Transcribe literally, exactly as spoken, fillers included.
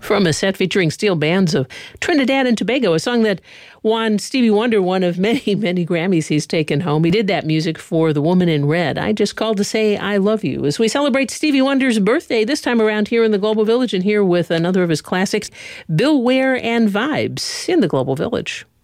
From a set featuring steel bands of Trinidad and Tobago, a song that won Stevie Wonder one of many, many Grammys he's taken home. He did that music for The Woman in Red. I just called to say I love you as we celebrate Stevie Wonder's birthday, this time around here in the Global Village, and here with another of his classics, Bill Ware and Vibes in the Global Village.